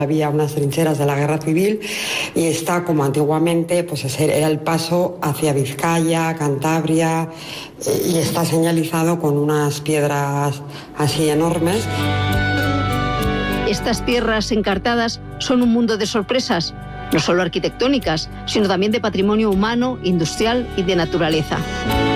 Había unas trincheras de la guerra civil y está como antiguamente, pues era el paso hacia Vizcaya, Cantabria, y está señalizado con unas piedras así enormes. Estas tierras encartadas son un mundo de sorpresas, no solo arquitectónicas, sino también de patrimonio humano, industrial y de naturaleza.